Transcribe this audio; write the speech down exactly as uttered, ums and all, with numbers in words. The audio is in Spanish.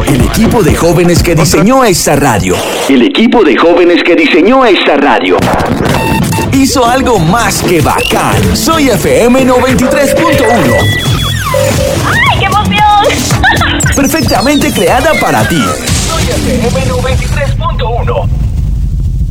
El equipo de jóvenes que diseñó esta radio. El equipo de jóvenes que diseñó esta radio. Hizo algo más que bacán. Soy F M noventa y tres punto uno. ¡Ay, qué emoción! Perfectamente creada para ti. Soy F M noventa y tres punto uno.